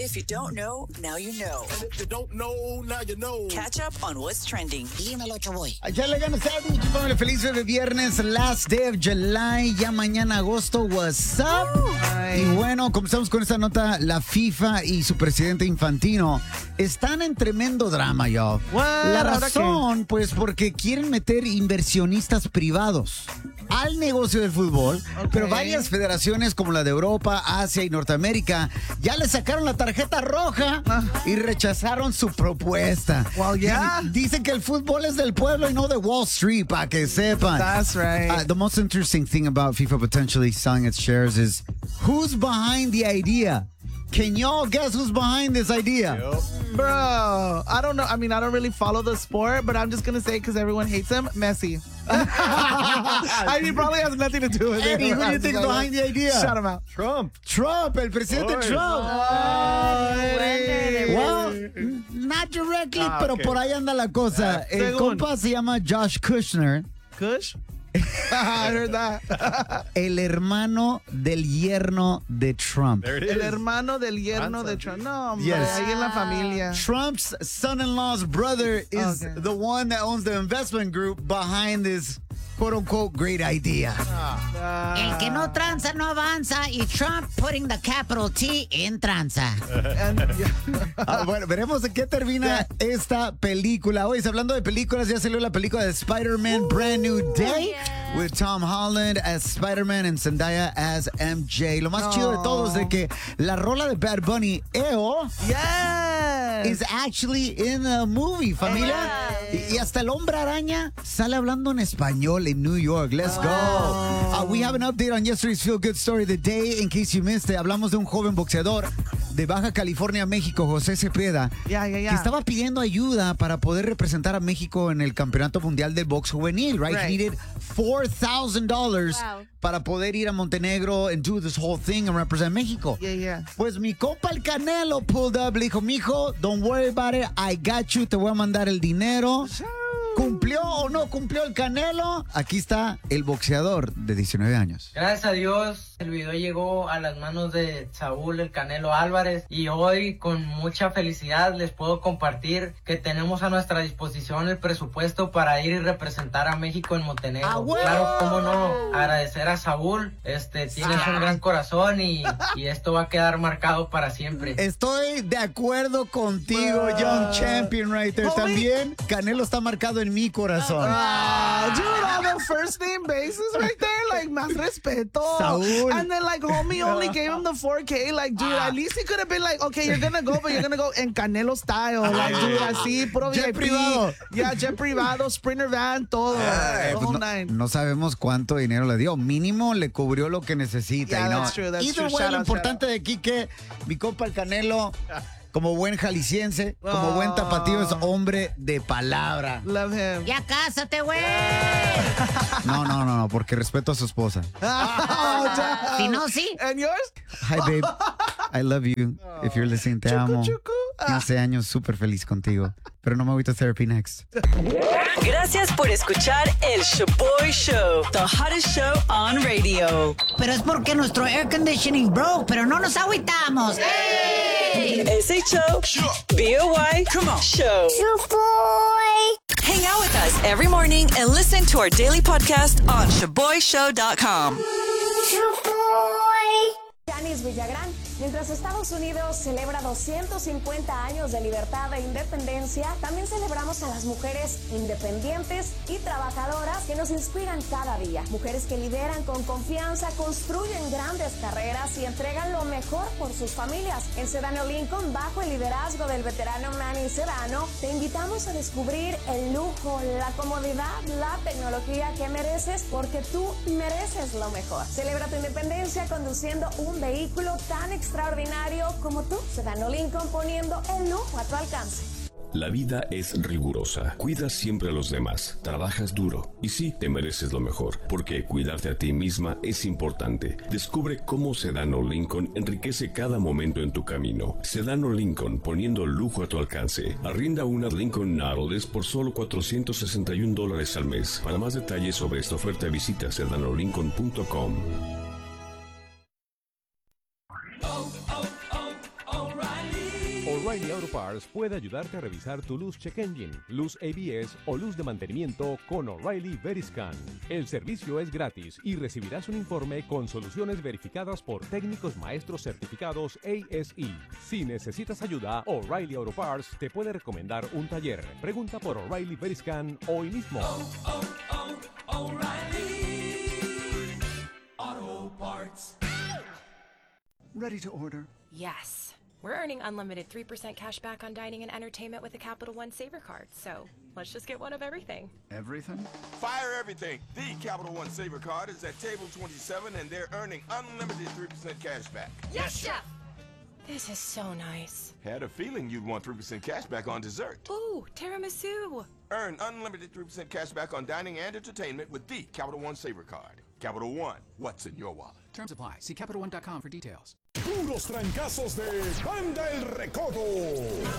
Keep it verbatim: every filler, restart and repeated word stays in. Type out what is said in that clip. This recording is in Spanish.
If you don't know, now you know. And if you don't know, now you know. Catch up on what's trending. Dímelo, Choboy. Ya le ganas a familia. Feliz de viernes, last day of July. Ya mañana agosto, what's up? Ay. Y bueno, comenzamos con esta nota. La FIFA y su presidente Infantino están en tremendo drama, y'all. La razón, pues, porque quieren meter inversionistas privados al negocio del fútbol, okay. Pero varias federaciones como la de Europa, Asia y Norteamérica ya le sacaron la tarjeta roja y rechazaron su propuesta. Well, yeah. Dicen que el fútbol es del pueblo y no de Wall Street, para que sepan. That's right. Uh, the most interesting thing about FIFA potentially selling its shares is who's behind the idea. Can y'all guess who's behind this idea? Yep. Bro, I don't know. I mean, I don't really follow the sport, but I'm just going to say because everyone hates him, Messi. I mean, he probably has nothing to do with it. Eddie, who do you think is behind the idea? Shut him out. Trump. Trump, el presidente Oy. Trump. Oh, well, not directly, ah, pero okay. por ahí anda la cosa. Yeah. El Según. compa se llama Josh Kushner. Kush? I heard that. El hermano del yerno de Trump. There it El is. hermano del yerno Grandson. de Trump. No, hombre, Yes. ahí en la familia. Trump's son-in-law's brother is Okay. the one that owns the investment group behind this quote-unquote great idea. Ah. El que no tranza no avanza y Trump putting the capital T in tranza. And, yeah. Ah, bueno, veremos en qué termina esta película. Oye, hablando de películas, ya salió la película de Spider-Man Brand New Day yeah. with Tom Holland as Spider-Man and Zendaya as M J. Lo más No. chido de todo es de que la rola de Bad Bunny, E O, Yes. is actually in the movie, familia. Y, y hasta el hombre araña sale hablando en español en New York. Let's go. Uh, we have an update on yesterday's Feel Good Story of the Day. In case you missed it, hablamos de un joven boxeador de Baja California, México, José Cepeda, Yeah, yeah, yeah. que estaba pidiendo ayuda para poder representar a México en el Campeonato Mundial de Box Juvenil, right? Right. He needed four thousand dollars Wow. para poder ir a Montenegro and do this whole thing and represent México. Yeah, yeah. Pues mi compa el Canelo pulled up, le dijo, mijo, don't worry about it, I got you, te voy a mandar el dinero. ¿Cumplió o no cumplió el Canelo? Aquí está el boxeador de diecinueve años. Gracias a Dios, el video llegó a las manos de Saúl el Canelo Álvarez y hoy con mucha felicidad les puedo compartir que tenemos a nuestra disposición el presupuesto para ir y representar a México en Montenegro. ¡Ah, huevo! Claro, cómo no, agradecer a Saúl, este, tienes un gran corazón y, y esto va a quedar marcado para siempre. Estoy de acuerdo contigo, Uh, Young Champion right there. homie. También Canelo está marcado en mi corazón. Ah, dude, on the first name basis right there, like, más respeto. Saúl. And then, like, homie only gave him the four K. Like, dude, at least he could have been like, okay, you're gonna go, but you're gonna go en Canelo style. Like, dude, así, puro Jet V I P. privado. Yeah, jet privado, Sprinter van, todo. Eh, the pues whole no, nine. no sabemos cuánto dinero le dio. Mínimo le cubrió lo que necesita. Yeah, y no. that's true, that's Either true. way, Shout lo out, importante de aquí que mi compa el Canelo, como buen jalisciense, como buen tapatío, es hombre de palabra. Love him. Ya cásate, güey. No, no, no, no, porque respeto a su esposa. Oh, damn. Si no, sí. And yours? Hi, babe. I love you. If you're listening, te amo. chucu. quince años, súper feliz contigo. Pero no me agüito therapy next. Gracias por escuchar el Shaboy Show, the hottest show on radio. Pero es porque nuestro air conditioning broke, pero no nos agüitamos. ¡Ey! S H O B O Y Come on. Show. Hang out with us every morning and listen to our daily podcast on shaboy show dot com. Janice Villagrán. Mientras Estados Unidos celebra doscientos cincuenta años de libertad e independencia, también celebramos a las mujeres independientes y trabajadoras que nos inspiran cada día. Mujeres que lideran con confianza, construyen grandes carreras y entregan lo mejor por sus familias. En Sedano Lincoln, bajo el liderazgo del veterano Manny Sedano, te invitamos a descubrir el lujo, la comodidad, la tecnología que mereces porque tú mereces lo mejor. Celebra tu independencia conduciendo un vehículo tan extraordinario como tú. Sedano Lincoln, poniendo el lujo a tu alcance. La vida es rigurosa. Cuidas siempre a los demás. Trabajas duro. Y sí, te mereces lo mejor. Porque cuidarte a ti misma es importante. Descubre cómo Sedano Lincoln enriquece cada momento en tu camino. Sedano Lincoln, poniendo lujo a tu alcance. Arrienda una Lincoln Nautilus por solo cuatrocientos sesenta y un dólares al mes. Para más detalles sobre esta oferta, visita sedano lincoln punto com. Oh, oh, oh, O'Reilly. O'Reilly Auto Parts puede ayudarte a revisar tu luz check engine, luz A B S o luz de mantenimiento con O'Reilly Veriscan. El servicio es gratis y recibirás un informe con soluciones verificadas por técnicos maestros certificados A S E. Si necesitas ayuda, O'Reilly Auto Parts te puede recomendar un taller. Pregunta por O'Reilly Veriscan hoy mismo. Oh, oh, oh, O'Reilly Auto Parts. Ready to order? Yes. We're earning unlimited three percent cash back on dining and entertainment with a Capital One Saver card. So let's just get one of everything. Everything? Fire everything. The Capital One Saver card is at table twenty-seven, and they're earning unlimited three percent cash back. Yes, Chef! This is so nice. Had a feeling you'd want three percent cash back on dessert. Ooh, tiramisu. Earn unlimited three percent cash back on dining and entertainment with the Capital One Saver card. Capital One, what's in your wallet? Terms apply. See Capital One dot com for details. Puros trancazos de Banda El Recodo.